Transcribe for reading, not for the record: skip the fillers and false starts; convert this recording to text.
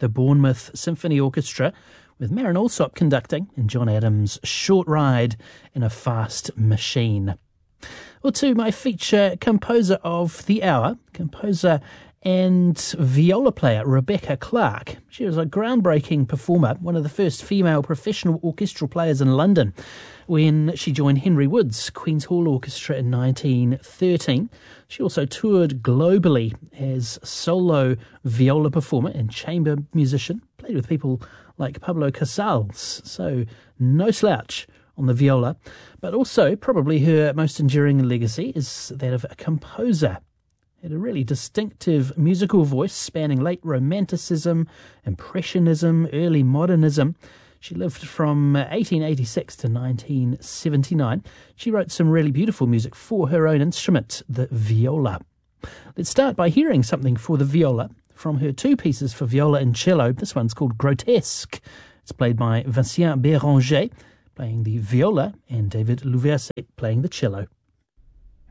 the Bournemouth Symphony Orchestra, with Marin Alsop conducting, and John Adams' Short Ride in a Fast Machine. Or to my feature composer of the hour, composer and viola player Rebecca Clark. She was a groundbreaking performer, one of the first female professional orchestral players in London, when she joined Henry Wood's Queen's Hall Orchestra in 1913. She also toured globally as solo viola performer and chamber musician, played with people like Pablo Casals, so no slouch on the viola. But also, probably her most enduring legacy is that of a composer. Had a really distinctive musical voice spanning late Romanticism, Impressionism, early Modernism. She lived from 1886 to 1979. She wrote some really beautiful music for her own instrument, the viola. Let's start by hearing something for the viola from her two pieces for viola and cello. This one's called Grotesque. It's played by Vincent Béranger, playing the viola, and David Louverset playing the cello.